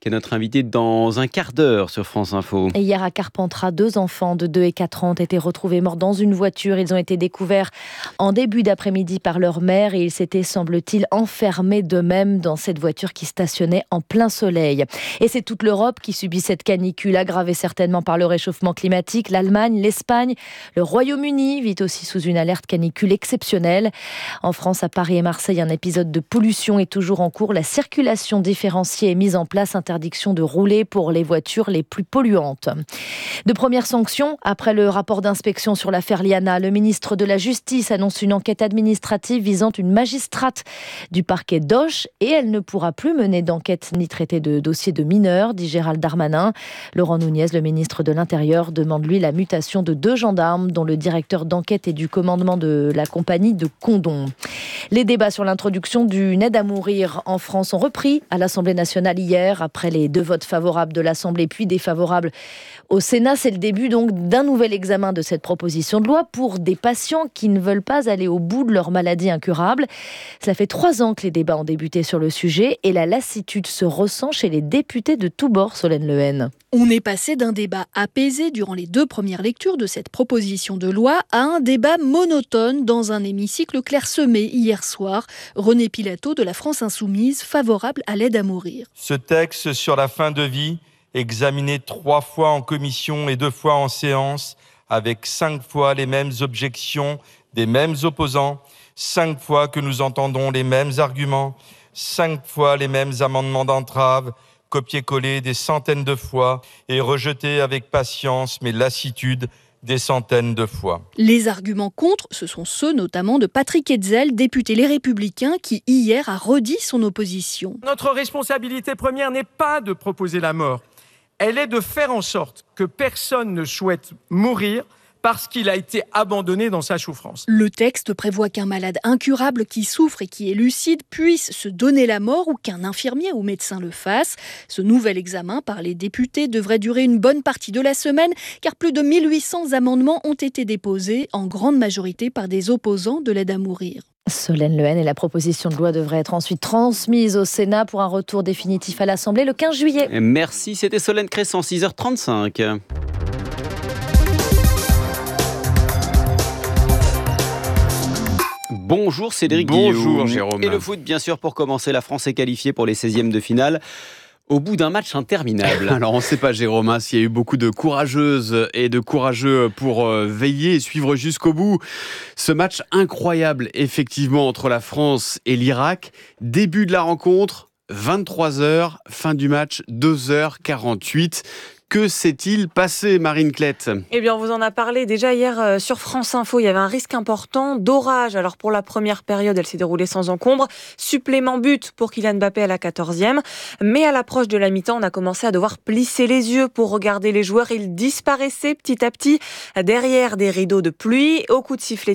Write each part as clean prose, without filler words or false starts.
est notre invité dans un quart d'heure sur France Info. Et hier à Carpentras, 2 enfants de 2 et 4 ans ont été retrouvés morts dans une voiture. Ils ont été découverts en début d'après-midi par leur mère et ils s'étaient, semble-t-il, enfermés d'eux-mêmes dans cette voiture qui stationnait en plein soleil. Et c'est toute l'Europe qui subit cette canicule, aggravée certainement par le réchauffement climatique. L'Allemagne, l'Espagne, le Royaume-Uni vit aussi sous une alerte canicule exceptionnelle. En France, à Paris et Marseille, un épisode de pollution est toujours en cours. La circulation différenciée est mise en place, interdiction de rouler pour les voitures les plus polluantes. De premières sanctions, après le rapport d'inspection sur l'affaire Liana, le ministre de la Justice annonce une enquête administrative visant une magistrate du parquet d'Auch et elle ne pourra plus mener d'enquête ni traiter de dossier de mineurs, dit Gérald Darmanin. Laurent Nunez, le ministre de l'Intérieur, demande lui la mutation de 2 gendarmes, dont le directeur d'enquête et du commandement de la compagnie de Condom. Les débats sur l'introduction d'une aide à mourir en France ont repris à l'Assemblée nationale hier, après les 2 votes favorables de l'Assemblée puis défavorables au Sénat. C'est le début donc d'un nouvel examen de cette proposition de loi pour des patients qui ne veulent pas aller au bout de leur maladie incurable. Cela fait 3 ans que les débats ont débuté sur le sujet et la lassitude se ressent chez les députés de tous bords, Solène Lehen. On est passé d'un débat apaisé durant les 2 premières lectures de cette proposition de loi à un débat monotone dans un hémicycle clairsemé hier soir. René Pilato de la France Insoumise, favorable à l'aide à mourir. Ce texte sur la fin de vie, examiné 3 fois en commission et 2 fois en séance, avec 5 fois les mêmes objections des mêmes opposants, 5 fois que nous entendons les mêmes arguments, 5 fois les mêmes amendements d'entrave, copier-coller des centaines de fois et rejeter avec patience mais lassitude des centaines de fois. Les arguments contre, ce sont ceux notamment de Patrick Hetzel, député Les Républicains, qui hier a redit son opposition. Notre responsabilité première n'est pas de proposer la mort, elle est de faire en sorte que personne ne souhaite mourir parce qu'il a été abandonné dans sa souffrance. Le texte prévoit qu'un malade incurable qui souffre et qui est lucide puisse se donner la mort ou qu'un infirmier ou médecin le fasse. Ce nouvel examen par les députés devrait durer une bonne partie de la semaine car plus de 1800 amendements ont été déposés, en grande majorité par des opposants de l'aide à mourir. Solène Lehen, et la proposition de loi devrait être ensuite transmise au Sénat pour un retour définitif à l'Assemblée le 15 juillet. Merci, c'était Solène Crescent, 6h35. Bonjour Cédric Guillaume. Bonjour Jérôme. Et le foot, bien sûr, pour commencer, la France est qualifiée pour les 16e de finale au bout d'un match interminable. Alors on ne sait pas Jérôme, s'il y a eu beaucoup de courageuses et de courageux pour veiller et suivre jusqu'au bout ce match incroyable effectivement entre la France et l'Irak. Début de la rencontre, 23h, fin du match, 2h48. Que s'est-il passé, Marine Klett ? Eh bien, on vous en a parlé déjà hier sur France Info. Il y avait un risque important d'orage. Alors, pour la première période, elle s'est déroulée sans encombre. Supplément but pour Kylian Mbappé à la 14e. Mais à l'approche de la mi-temps, on a commencé à devoir plisser les yeux pour regarder les joueurs. Ils disparaissaient petit à petit derrière des rideaux de pluie. Au coup de sifflet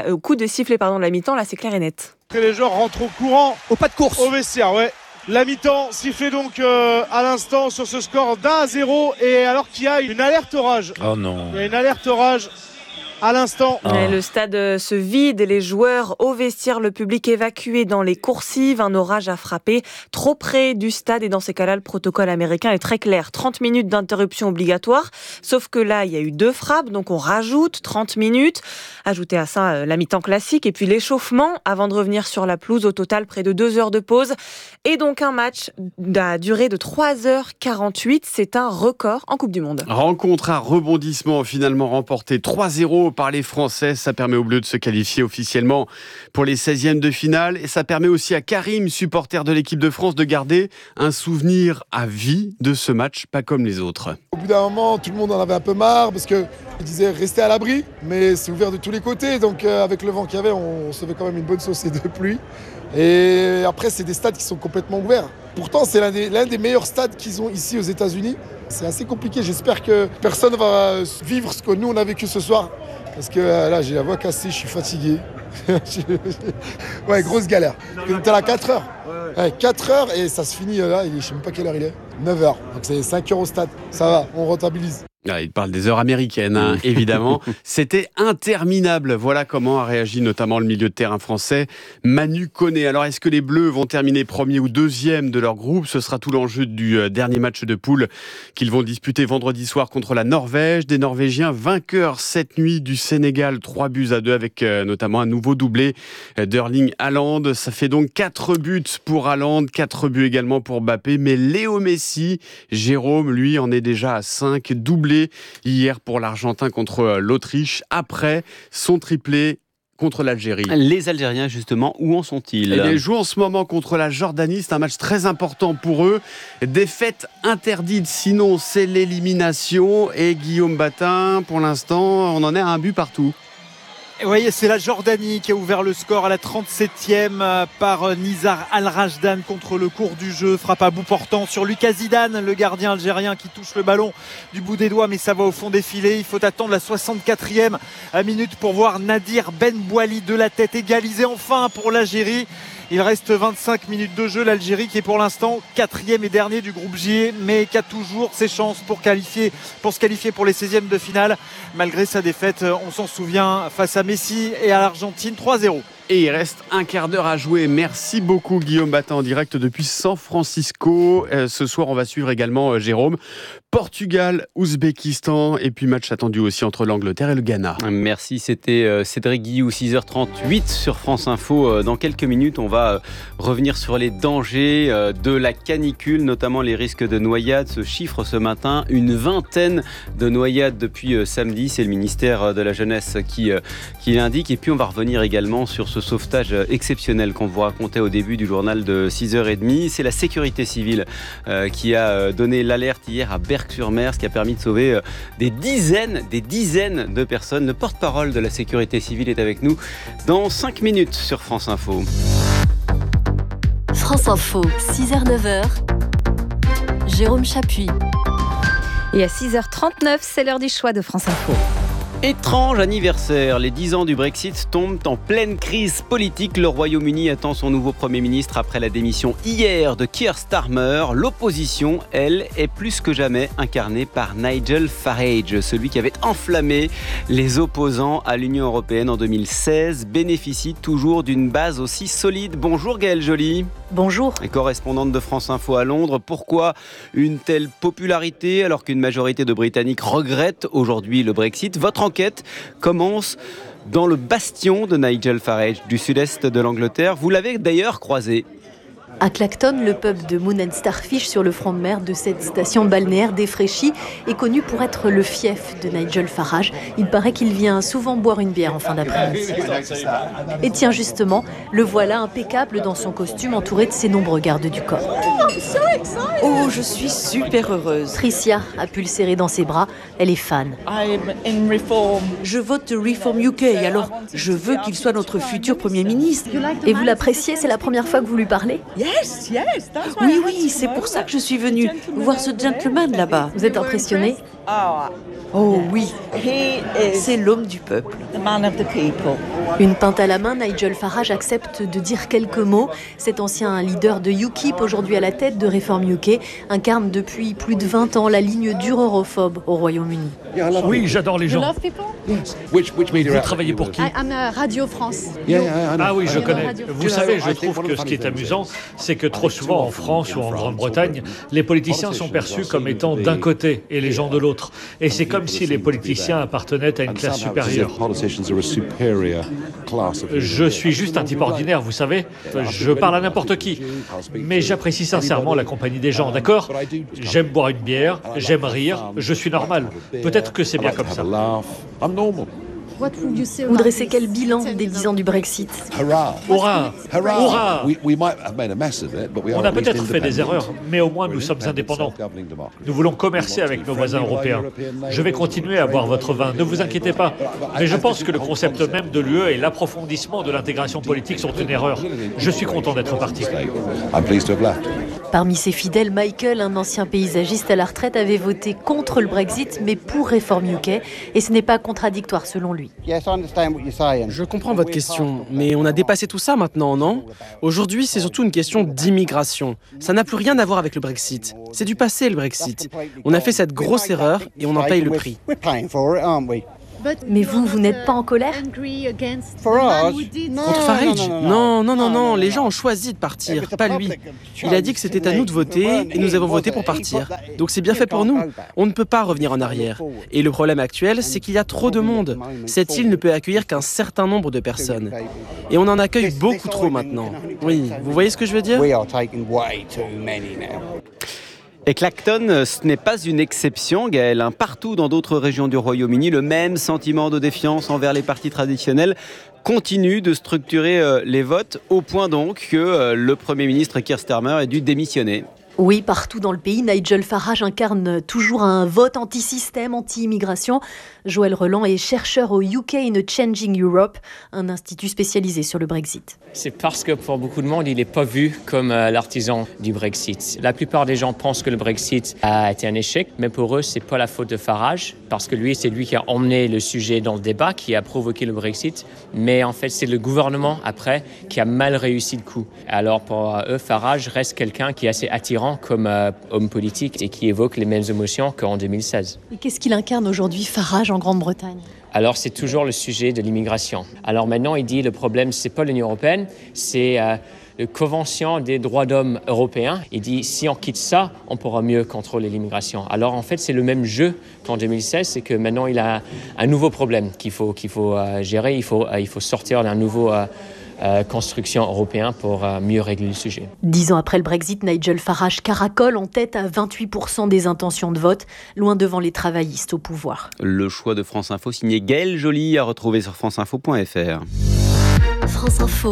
de la mi-temps, là, c'est clair et net. Que les joueurs rentrent au courant. Au pas de course. Au vestiaire, ouais. La mi-temps sifflée donc à l'instant sur ce score d'1-0 et alors qu'il y a une alerte orage. Oh non. Il y a une alerte orage à l'instant. Le stade se vide, les joueurs au vestiaire, le public évacué dans les coursives. Un orage a frappé trop près du stade et dans ces cas-là, le protocole américain est très clair. 30 minutes d'interruption obligatoire. Sauf que là, il y a eu 2 frappes, donc on rajoute 30 minutes. Ajoutez à ça la mi-temps classique et puis l'échauffement avant de revenir sur la pelouse. Au total, près de 2 heures de pause. Et donc un match à durée de 3h48. C'est un record en Coupe du Monde. Rencontre à rebondissement finalement remportée 3-0 par les Français. Ça permet aux Bleus de se qualifier officiellement pour les 16e de finale. Et ça permet aussi à Karim, supporter de l'équipe de France, de garder un souvenir à vie de ce match, pas comme les autres. Au bout d'un moment, tout le monde en avait un peu marre parce qu'ils disaient rester à l'abri. Mais c'est ouvert de tous les côtés. Donc avec le vent qu'il y avait, on se fait quand même une bonne saucée de pluie. Et après, c'est des stades qui sont complètement ouverts. Pourtant, c'est l'un des meilleurs stades qu'ils ont ici aux États-Unis. C'est assez compliqué. J'espère que personne ne va vivre ce que nous, on a vécu ce soir. Parce que là, j'ai la voix cassée, je suis fatigué. Ouais, grosse galère. T'es là 4 heures. Ouais, 4 heures et ça se finit là. Je ne sais même pas quelle heure il est. 9 heures. Donc c'est 5 heures au stade. Ça va, on rentabilise. Ah, il parle des heures américaines, évidemment. C'était interminable. Voilà comment a réagi notamment le milieu de terrain français, Manu Koné. Alors, est-ce que les Bleus vont terminer premier ou deuxième de leur groupe ? Ce sera tout l'enjeu du dernier match de poule qu'ils vont disputer vendredi soir contre la Norvège. Des Norvégiens vainqueurs cette nuit du Sénégal, 3-2 avec notamment un nouveau doublé d'Erling Haaland. Ça fait donc 4 buts pour Haaland, 4 buts également pour Mbappé. Mais Léo Messi, Jérôme, lui, en est déjà à 5 doublés hier pour l'Argentin contre l'Autriche, après son triplé contre l'Algérie. Les Algériens, justement, où en sont-ils ? Ils jouent en ce moment contre la Jordanie. C'est un match très important pour eux. Défaite interdite, sinon c'est l'élimination. Et Guillaume Batin, pour l'instant, on en est à un but partout. Oui, c'est la Jordanie qui a ouvert le score à la 37e par Nizar Al-Rajdan contre le cours du jeu. Frappe à bout portant sur Lucas Zidane, le gardien algérien qui touche le ballon du bout des doigts, mais ça va au fond des filets. Il faut attendre la 64e minute pour voir Nadir Ben Bouali de la tête égaliser enfin pour l'Algérie. Il reste 25 minutes de jeu. L'Algérie qui est pour l'instant 4e et dernier du groupe J, mais qui a toujours ses chances pour se qualifier pour les 16e de finale. Malgré sa défaite, on s'en souvient, face à Messi et à l'Argentine, 3-0. Et il reste un quart d'heure à jouer. Merci beaucoup Guillaume Batin en direct depuis San Francisco. Ce soir, on va suivre également Jérôme. Portugal, Ouzbékistan et puis match attendu aussi entre l'Angleterre et le Ghana. Merci, c'était Cédric Guillou, 6h38 sur France Info. Dans quelques minutes, on va revenir sur les dangers de la canicule, notamment les risques de noyades. Ce chiffre ce matin, une vingtaine de noyades depuis samedi. C'est le ministère de la Jeunesse qui l'indique. Et puis on va revenir également sur ce sauvetage exceptionnel qu'on vous racontait au début du journal de 6h30. C'est la sécurité civile qui a donné l'alerte hier à Berck-sur-Mer, ce qui a permis de sauver des dizaines de personnes. Le porte-parole de la sécurité civile est avec nous dans 5 minutes sur France Info. France Info, 6h-9h, Jérôme Chapuis. Et à 6h39, c'est l'heure du choix de France Info. Étrange anniversaire, les 10 ans du Brexit tombent en pleine crise politique. Le Royaume-Uni attend son nouveau Premier ministre après la démission hier de Keir Starmer. L'opposition, elle, est plus que jamais incarnée par Nigel Farage, celui qui avait enflammé les opposants à l'Union européenne en 2016, bénéficie toujours d'une base aussi solide. Bonjour Gaëlle Joly. Bonjour. Et correspondante de France Info à Londres, pourquoi une telle popularité alors qu'une majorité de Britanniques regrettent aujourd'hui le Brexit ? Votre enquête commence dans le bastion de Nigel Farage du sud-est de l'Angleterre. Vous l'avez d'ailleurs croisé. À Clacton, le pub de Moon & Starfish sur le front de mer de cette station balnéaire défraîchie est connu pour être le fief de Nigel Farage. Il paraît qu'il vient souvent boire une bière en fin d'après-midi. Et tiens justement, le voilà impeccable dans son costume entouré de ses nombreux gardes du corps. Oh, je suis super heureuse. Tricia a pu le serrer dans ses bras, elle est fan. Je vote Reform UK, alors je veux qu'il soit notre futur Premier ministre. Et vous l'appréciez, c'est la première fois que vous lui parlez ? Oui, c'est pour ça que je suis venue voir ce gentleman là-bas. Vous êtes impressionné ? Oh oui, c'est l'homme du peuple. Une pinte à la main, Nigel Farage accepte de dire quelques mots. Cet ancien leader de UKIP, aujourd'hui à la tête de Reform UK, incarne depuis plus de 20 ans la ligne dure europhobe au Royaume-Uni. Oui, j'adore les gens. Vous travaillez pour qui ? Radio France. Ah oui, je connais. Vous savez, je trouve que ce qui est amusant, c'est que trop souvent en France ou en Grande-Bretagne, les politiciens sont perçus comme étant d'un côté et les gens de l'autre. Et c'est comme si les politiciens appartenaient à une classe supérieure. Je suis juste un type ordinaire, vous savez. Je parle à n'importe qui. Mais j'apprécie sincèrement la compagnie des gens, d'accord ? J'aime boire une bière, j'aime rire, je suis normal. Peut-être que c'est bien comme ça. Vous dressez quel bilan des 10 ans du Brexit ? Hurrah ! Hurrah ! On a peut-être fait des erreurs, mais au moins nous sommes indépendants. Nous voulons commercer avec nos voisins européens. Je vais continuer à boire votre vin, ne vous inquiétez pas. Mais je pense que le concept même de l'UE et l'approfondissement de l'intégration politique sont une erreur. Je suis content d'être parti. Parmi ses fidèles, Michael, un ancien paysagiste à la retraite, avait voté contre le Brexit, mais pour Reform UK. Et ce n'est pas contradictoire selon lui. Je comprends votre question, mais on a dépassé tout ça maintenant, non ? Aujourd'hui, c'est surtout une question d'immigration. Ça n'a plus rien à voir avec le Brexit. C'est du passé, le Brexit. On a fait cette grosse erreur et on en paye le prix. Mais vous n'êtes pas en colère ? Contre Farage ? Non, les gens ont choisi de partir, pas lui. Il a dit que c'était à nous de voter et nous avons voté pour partir. Donc c'est bien fait pour nous. On ne peut pas revenir en arrière. Et le problème actuel, c'est qu'il y a trop de monde. Cette île ne peut accueillir qu'un certain nombre de personnes. Et on en accueille beaucoup trop maintenant. Oui, vous voyez ce que je veux dire ? Et Clacton, ce n'est pas une exception, Gaël. Partout dans d'autres régions du Royaume-Uni, le même sentiment de défiance envers les partis traditionnels continue de structurer les votes, au point donc que le Premier ministre Keir Starmer ait dû démissionner. Oui, partout dans le pays, Nigel Farage incarne toujours un vote anti-système, anti-immigration. Joël Reland est chercheur au UK in a Changing Europe, un institut spécialisé sur le Brexit. C'est parce que pour beaucoup de monde, il n'est pas vu comme l'artisan du Brexit. La plupart des gens pensent que le Brexit a été un échec, mais pour eux, c'est pas la faute de Farage, parce que c'est lui qui a emmené le sujet dans le débat, qui a provoqué le Brexit. Mais en fait, c'est le gouvernement, après, qui a mal réussi le coup. Alors pour eux, Farage reste quelqu'un qui est assez attirant comme homme politique et qui évoque les mêmes émotions qu'en 2016. Et qu'est-ce qu'il incarne aujourd'hui, Farage, en Grande-Bretagne ? Alors c'est toujours le sujet de l'immigration. Alors maintenant il dit le problème c'est pas l'Union européenne, c'est la Convention des droits d'homme européens. Il dit si on quitte ça, on pourra mieux contrôler l'immigration. Alors en fait c'est le même jeu qu'en 2016, c'est que maintenant il a un nouveau problème qu'il faut gérer. Il faut sortir d'un nouveau construction européenne pour mieux régler le sujet. 10 ans après le Brexit, Nigel Farage caracole en tête à 28% des intentions de vote, loin devant les travaillistes au pouvoir. Le choix de France Info signé Gaël Joly à retrouver sur franceinfo.fr. France Info,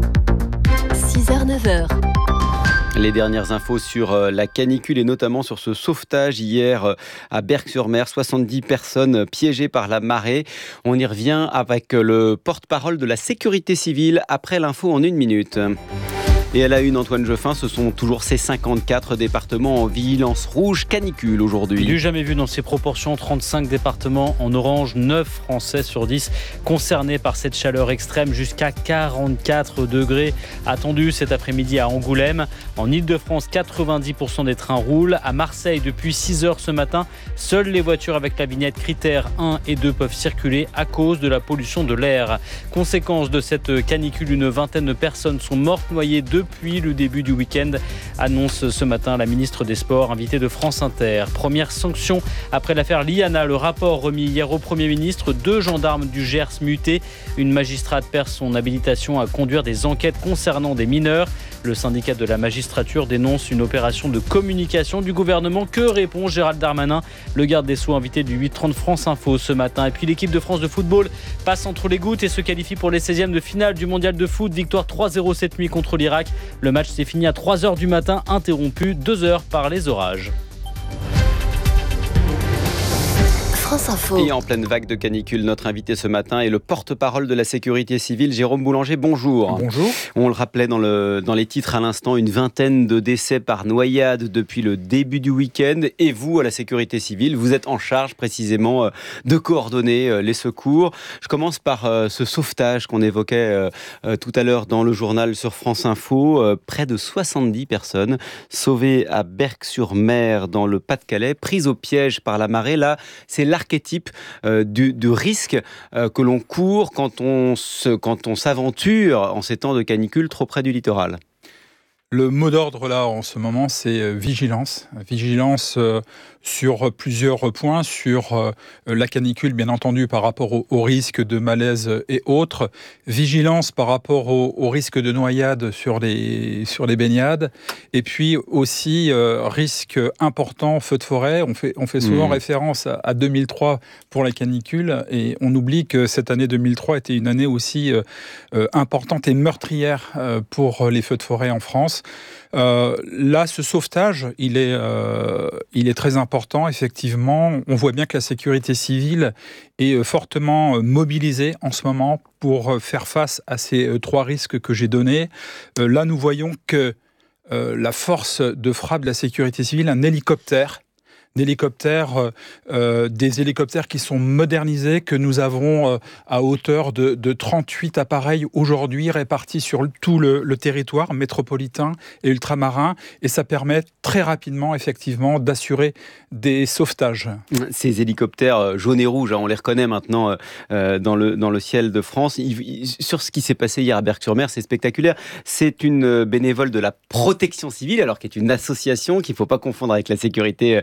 6h-9h. Les dernières infos sur la canicule et notamment sur ce sauvetage hier à Berck-sur-Mer. 70 personnes piégées par la marée. On y revient avec le porte-parole de la sécurité civile après l'info en 1 minute. Et à la une, Antoine Geoffin, ce sont toujours ces 54 départements en vigilance rouge canicule aujourd'hui. Du jamais vu dans ces proportions, 35 départements en orange, 9 Français sur 10 concernés par cette chaleur extrême, jusqu'à 44 degrés attendus cet après-midi à Angoulême. En Ile-de-France, 90% des trains roulent. À Marseille, depuis 6 heures ce matin, seules les voitures avec la vignette critère 1 et 2 peuvent circuler à cause de la pollution de l'air. Conséquence de cette canicule, une vingtaine de personnes sont mortes noyées depuis le début du week-end, annonce ce matin la ministre des Sports, invitée de France Inter. Première sanction après l'affaire Liana, le rapport remis hier au Premier ministre. 2 gendarmes du Gers mutés. Une magistrate perd son habilitation à conduire des enquêtes concernant des mineurs. Le syndicat de la magistrature dénonce une opération de communication du gouvernement. Que répond Gérald Darmanin, le garde des Sceaux, invité du 8h30 France Info ce matin. Et puis l'équipe de France de football passe entre les gouttes et se qualifie pour les 16e de finale du mondial de foot. Victoire 3-0 cette nuit contre l'Irak. Le match s'est fini à 3h du matin, interrompu 2 heures par les orages. France Info. Et en pleine vague de canicule, notre invité ce matin est le porte-parole de la sécurité civile, Jérôme Boulanger. Bonjour. Bonjour. On le rappelait dans les titres à l'instant, une vingtaine de décès par noyade depuis le début du week-end. Et vous, à la sécurité civile, vous êtes en charge précisément de coordonner les secours. Je commence par ce sauvetage qu'on évoquait tout à l'heure dans le journal sur France Info. Près de 70 personnes sauvées à Berck-sur-Mer dans le Pas-de-Calais, prises au piège par la marée. Là, c'est l'archétype du risque que l'on court quand on s'aventure en ces temps de canicule trop près du littoral. Le mot d'ordre là en ce moment, c'est vigilance. Vigilance sur plusieurs points, sur la canicule bien entendu par rapport au risque de malaise et autres. Vigilance par rapport au risque de noyade sur les baignades. Et puis aussi risque important, feu de forêt. On fait souvent référence à 2003 pour la canicule et on oublie que cette année 2003 était une année aussi importante et meurtrière pour les feux de forêt en France. Là, ce sauvetage, il est très important, effectivement. On voit bien que la sécurité civile est fortement mobilisée en ce moment pour faire face à ces 3 risques que j'ai donnés. Là, nous voyons que la force de frappe de la sécurité civile un hélicoptère. Des hélicoptères qui sont modernisés, que nous avons à hauteur de 38 appareils aujourd'hui répartis sur tout le territoire métropolitain et ultramarin. Et ça permet très rapidement, effectivement, d'assurer des sauvetages. Ces hélicoptères jaunes et rouges, on les reconnaît maintenant dans le ciel de France. Sur ce qui s'est passé hier à Berck-sur-Mer, c'est spectaculaire. C'est une bénévole de la protection civile, alors qui est une association qu'il ne faut pas confondre avec la sécurité